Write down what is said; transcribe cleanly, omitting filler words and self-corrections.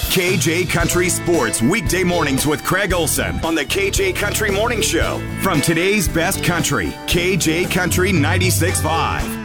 KJ Country Sports, weekday mornings with Craig Olson on the KJ Country Morning Show. From today's best country, KJ Country 96.5.